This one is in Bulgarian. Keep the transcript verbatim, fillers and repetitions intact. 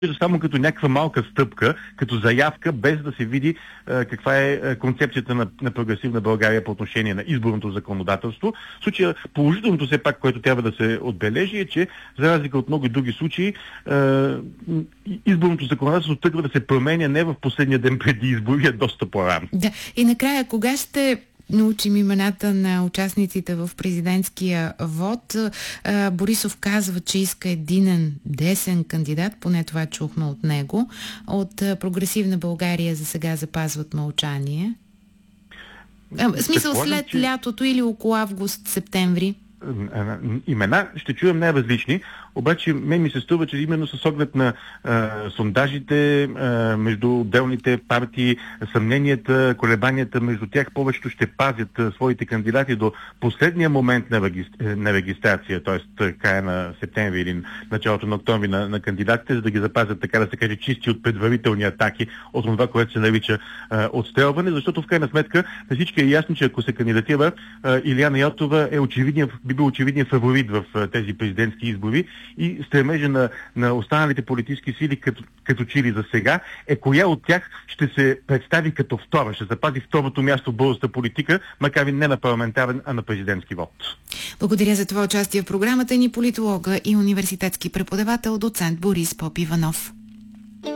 само като някаква малка стъпка, като заявка, без да се види а, каква е концепцията на, на прогресивна България по отношение на изборното законодателство. В случая положителното все пак, което трябва да се отбележи, е, че за разлика от много други случаи, а, изборното законодателство тръгва да се променя не в последния ден преди избори, а доста по-рано. Да. И накрая, кога ще научим имената на участниците в президентския вод? Борисов казва, че иска единен десен кандидат, поне това чухме от него. От Прогресивна България за сега запазват мълчание. В смисъл след че... лятото или около август-септември? Имена ще чуем най-различни, обаче мен ми се струва, че именно с оглед на а, сондажите а, между отделните партии, съмненията, колебанията между тях, повечето ще пазят а, своите кандидати до последния момент на, регистр... на регистрация, т.е. края на септември или началото на октомври на, на кандидатите, за да ги запазят, така да се каже, чисти от предварителни атаки, от това, което се нарича а, отстрелване, защото в крайна сметка на всички е ясно, че ако се кандидатира, а, Илияна Йотова е очевидният, би бил очевидният фаворит в а, тези президентски избори и стремежа на, на останалите политически сили, като, като чили за сега, е коя от тях ще се представи като втора, ще запази второто място в българската политика, макар и не на парламентарен, а на президентски вод. Благодаря за това участие в програмата ни политолога и университетски преподавател доцент Борис Попиванов.